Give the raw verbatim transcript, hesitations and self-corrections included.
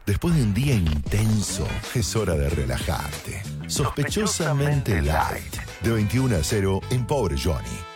Después de un día intenso, es hora de relajarte. Sospechosamente Light. De veintiuno a cero en Pobre Johnny.